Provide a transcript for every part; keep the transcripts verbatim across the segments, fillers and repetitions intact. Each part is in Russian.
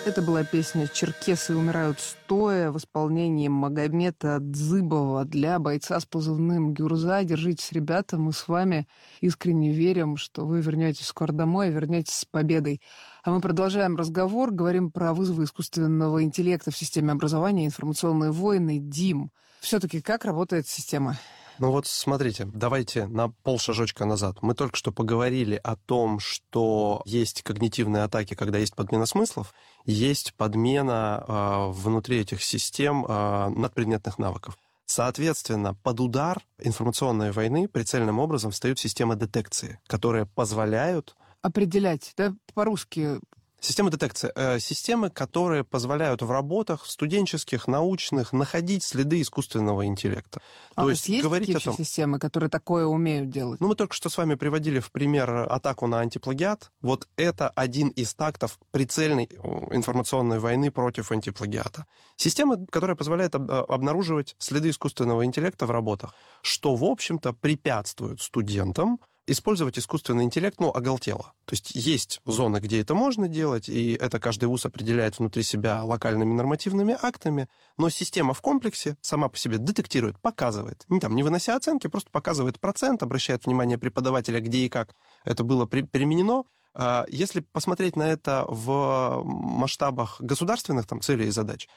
Это была песня «Черкесы умирают стоя» в исполнении Магомета Дзыбова для бойца с позывным «Гюрза». Держитесь, ребята, мы с вами искренне верим, что вы вернетесь скоро домой и вернетесь с победой. А мы продолжаем разговор, говорим про вызовы искусственного интеллекта в системе образования, информационные войны. Дим, все-таки как работает система? Ну вот смотрите, давайте на полшажочка назад. Мы только что поговорили о том, что есть когнитивные атаки, когда есть подмена смыслов, есть подмена э, внутри этих систем э, надпредметных навыков. Соответственно, под удар информационной войны прицельным образом встают системы детекции, которые позволяют... Определять, да, по-русски... Системы детекции. Э, системы, которые позволяют в работах студенческих, научных находить следы искусственного интеллекта. А то есть, есть говорить такие о том... системы, которые такое умеют делать? Ну, мы только что с вами приводили в пример атаку на антиплагиат. Вот это один из тактов прицельной информационной войны против антиплагиата. Система, которая позволяет об- обнаруживать следы искусственного интеллекта в работах, что, в общем-то, препятствует студентам использовать искусственный интеллект, ну, оголтело. То есть есть зоны, где это можно делать, и это каждый вуз определяет внутри себя локальными нормативными актами, но система в комплексе сама по себе детектирует, показывает, не, там, не вынося оценки, просто показывает процент, обращает внимание преподавателя, где и как это было при- применено. Если посмотреть на это в масштабах государственных там, целей и задач,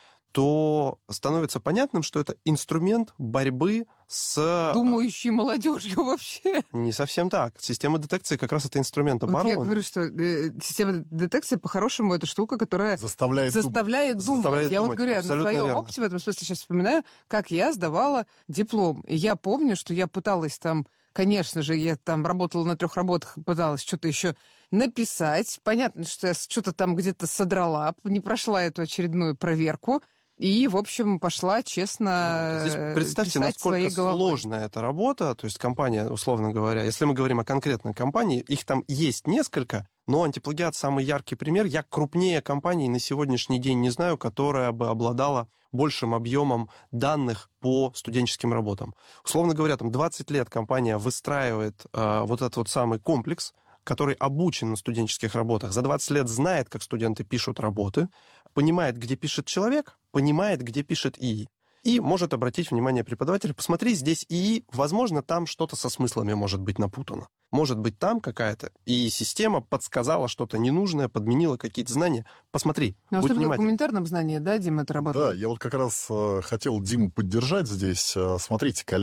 то становится понятным, что это инструмент борьбы с... Думающей молодежью вообще. Не совсем так. Система детекции как раз это инструмент обороны. Вот я говорю, что э, система детекции, по-хорошему, это штука, которая заставляет, заставляет думать. думать. Заставляет я думать. вот говорю, на Абсолютно своем верно. опыте в этом смысле сейчас вспоминаю, как я сдавала диплом. И я помню, что я пыталась там, конечно же, я там работала на трех работах, пыталась что-то еще написать. Понятно, что я что-то там где-то содрала, не прошла эту очередную проверку. И, в общем, пошла честно Здесь представьте, писать своей насколько головой. сложная эта работа. То есть компания, условно говоря, если мы говорим о конкретной компании, их там есть несколько, но антиплагиат самый яркий пример. Я крупнее компании на сегодняшний день не знаю, которая бы обладала большим объемом данных по студенческим работам. Условно говоря, там двадцать лет компания выстраивает э, вот этот вот самый комплекс, который обучен на студенческих работах, за двадцать лет знает, как студенты пишут работы, понимает, где пишет человек, понимает, где пишет ИИ. И может обратить внимание преподавателя, посмотри, здесь ИИ, возможно, там что-то со смыслами может быть напутано. Может быть, там какая-то ИИ-система подсказала что-то ненужное, подменила какие-то знания. Посмотри, Ну, будь особенно в внимательным. гуманитарном знании, да, Дима, это работает? Да, я вот как раз э, хотел Диму поддержать здесь. Э, смотрите, коллеги.